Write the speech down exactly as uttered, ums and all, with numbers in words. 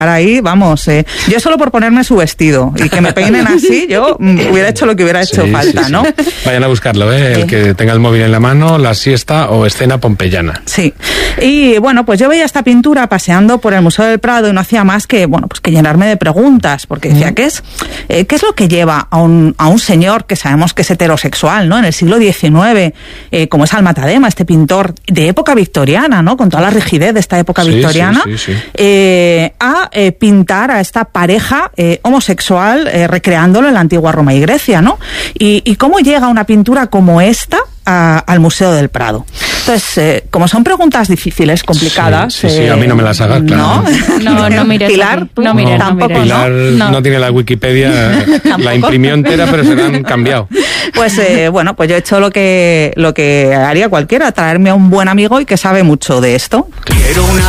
ahí, vamos, eh, yo solo por ponerme su vestido y que me peinen así, yo mm, hubiera hecho lo que hubiera hecho sí, falta, sí, sí. ¿no? Vayan a buscarlo, ¿eh? El que tenga el móvil en la mano, La siesta o Escena pompeyana. Sí, y bueno, pues yo veía esta pintura paseando por el Museo del Prado y no hacía más que, bueno, pues que llenarme de preguntas, porque decía, ¿qué es, eh, qué es lo que lleva a un, a un señor que sabemos que es heterosexual, ¿no? En el siglo diecinueve, eh, como es Almatadema, este pintor de época victoriana, ¿no? Con toda la rigidez de esta época Sí, victoriana, sí, sí, sí. Eh, a eh, pintar a esta pareja eh, homosexual eh, recreándolo en la antigua Roma y Grecia, ¿no? Y, y cómo llega una pintura como esta a, al Museo del Prado. Entonces, eh, como son preguntas difíciles, complicadas... Sí, sí, sí, a mí no me las hagas, claro. No, No, no mires Pilar, aquí. tú No mires, no tampoco, mires. Pilar No. no tiene la Wikipedia, la imprimió entera, pero se la han cambiado. Pues eh, bueno, pues yo he hecho lo que lo que haría cualquiera, traerme a un buen amigo y que sabe mucho de esto. Quiero una